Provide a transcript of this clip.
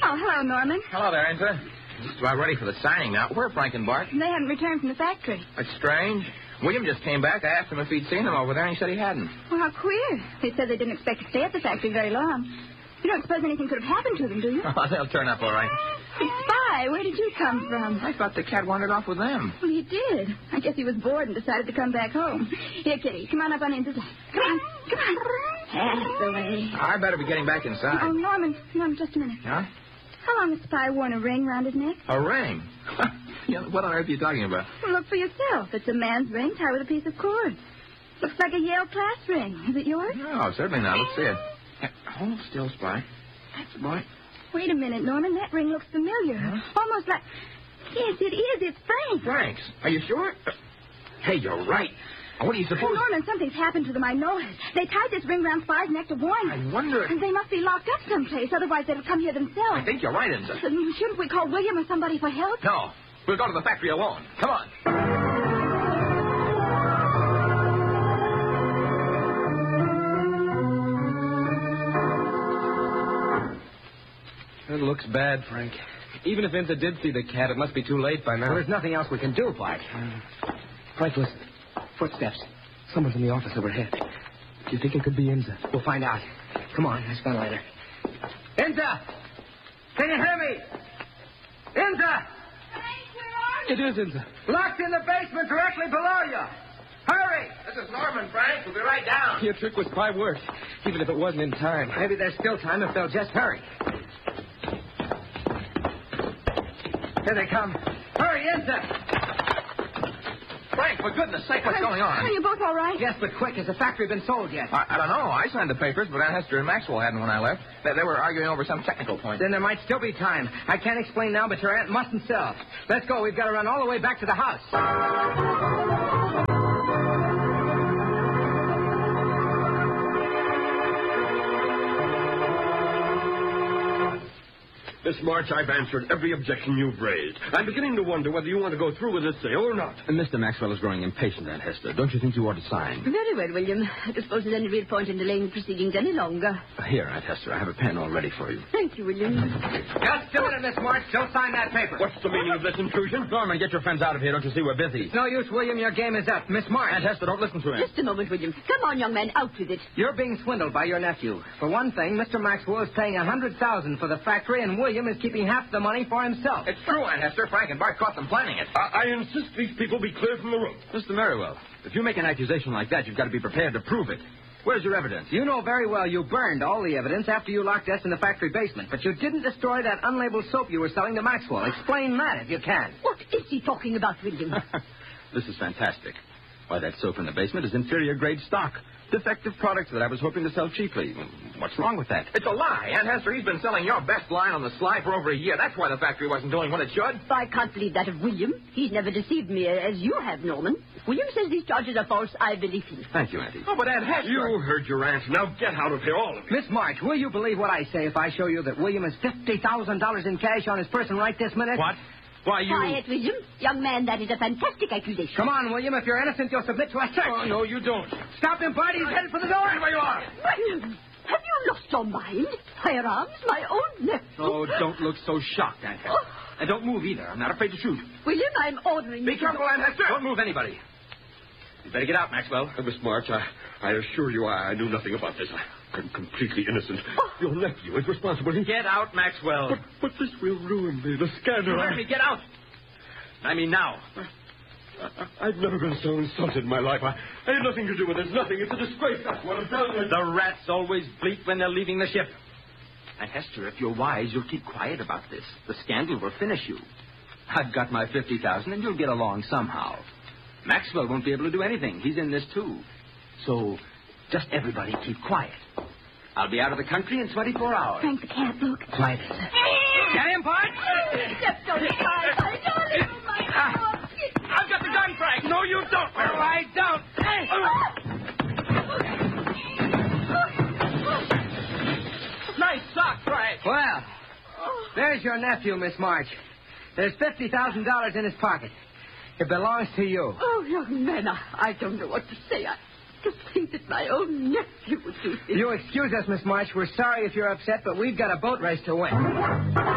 Oh, hello, Norman. Hello there, Enza. Just about ready for the signing now. Where are Frank and Bart? They haven't returned from the factory. That's strange. William just came back. I asked him if he'd seen them over there, and he said he hadn't. Well, how queer. They said they didn't expect to stay at the factory very long. You don't suppose anything could have happened to them, do you? Oh, they'll turn up all right. The spy, where did you come from? I thought the cat wandered off with them. Well, he did. I guess he was bored and decided to come back home. Here, Kitty, come on up on Enza's lap. Come on, come on. That's the way. I better be getting back inside. Oh, Norman, just a minute. Huh? How long has Spy worn a ring round his neck? A ring? What on earth are you talking about? Well, look for yourself. It's a man's ring tied with a piece of cord. Looks like a Yale class ring. Is it yours? No, certainly not. Let's see it. Hold still, Spy. That's the boy. Wait a minute, Norman. That ring looks familiar. Huh? Almost like... Yes, it is. It's Frank's. Frank's? Are you sure? Hey, you're right. What do you suppose? Norman, something's happened to them. I know it. They tied this ring round Spy's neck to warn us. I wonder... And they must be locked up someplace. Otherwise, they'll come here themselves. I think you're right, Enza. Shouldn't we call William or somebody for help? No. We'll go to the factory alone. Come on. It looks bad, Frank. Even if Enza did see the cat, it must be too late by now. Well, there's nothing else we can do, Bart. Frank, listen. Footsteps. Someone's in the office overhead. Do you think it could be Enza? We'll find out. Come on, let's go later. Enza! Can you hear me? Enza! It is Enza. Locked in the basement directly below you. Hurry! This is Norman, Frank. We'll be right down. Your trick was quite worked, even if it wasn't in time. Maybe there's still time if they'll just hurry. Here they come. Hurry, Enza! Frank, for goodness sake, what's going on? Are you both all right? Yes, but quick. Has the factory been sold yet? I don't know. I signed the papers, but Aunt Hester and Maxwell hadn't when I left. They were arguing over some technical point. Then there might still be time. I can't explain now, but your aunt mustn't sell. Let's go. We've got to run all the way back to the house. Miss March, I've answered every objection you've raised. I'm beginning to wonder whether you want to go through with this sale or not. Mr. Maxwell is growing impatient, Aunt Hester. Don't you think you ought to sign? Very well, William. I don't suppose there's any real point in delaying the proceedings any longer. Here, Aunt Hester, I have a pen all ready for you. Thank you, William. Just a minute, Miss March. Don't sign that paper. What's the meaning of this intrusion? Norman, get your friends out of here. Don't you see we're busy? It's no use, William. Your game is up. Miss March. Aunt Hester, don't listen to him. Just a moment, William. Come on, young man, out with it. You're being swindled by your nephew. For one thing, Mr. Maxwell is paying $100,000 for the factory, and William is keeping half the money for himself. It's true, Aunt Hester. Frank and Bart caught them planning it. I insist these people be cleared from the room. Mr. Merriwell, if you make an accusation like that, you've got to be prepared to prove it. Where's your evidence? You know very well you burned all the evidence after you locked us in the factory basement, but you didn't destroy that unlabeled soap you were selling to Maxwell. Explain that if you can. What is he talking about, William? This is fantastic. Why, that soap in the basement is inferior grade stock. Defective products that I was hoping to sell cheaply. What's wrong with that? It's a lie. Aunt Hester, he's been selling your best line on the sly for over a year. That's why the factory wasn't doing what it should. I can't believe that of William. He's never deceived me as you have, Norman. If William says these charges are false, I believe him. Thank you, Auntie. Oh, but Aunt Hester... You heard your aunt. Now get out of here, all of you. Miss March, will you believe what I say if I show you that William has $50,000 in cash on his person right this minute? What? Why, you... Quiet, William. Young man, that is a fantastic accusation. Come on, William. If you're innocent, you'll submit to a search. Oh, no, you don't. Stop him, Bart. He's headed for the door. Where you are. William, have you lost your mind? Firearms? My own nephew. Oh, don't look so shocked, Aunt Hester. And don't move either. I'm not afraid to shoot. William, I'm ordering Be you careful, Aunt Hester. Don't move anybody. You better get out, Maxwell. Miss March, I assure you I knew nothing about this. I'm completely innocent. Your nephew is responsible. Get out, Maxwell. But this will ruin me. The scandal. You heard me. Get out. I mean now. I've never been so insulted in my life. I had nothing to do with it. Nothing. It's a disgrace. That's what I'm telling you. The rats always bleat when they're leaving the ship. And Hester, if you're wise, you'll keep quiet about this. The scandal will finish you. I've got my $50,000, and you'll get along somehow. Maxwell won't be able to do anything. He's in this, too. So, just everybody keep quiet. I'll be out of the country in 24 hours. Frank the cat, look. Quiet. Get him, Bart! Don't cry. I don't know my God. I've got the gun, Frank. No, you don't. Oh, I don't. Nice sock, Frank. Well, there's your nephew, Miss March. There's $50,000 in his pocket. It belongs to you. Oh, young man, I don't know what to say. I just think that my own nephew would do this. You excuse us, Miss March. We're sorry if you're upset, but we've got a boat race to win.